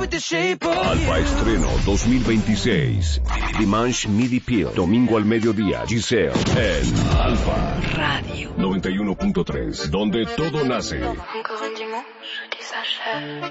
Alfa Estreno 2026. Dimanche Midi Peel. Domingo al mediodía. Giselle en Alfa Radio 91.3, donde todo nace.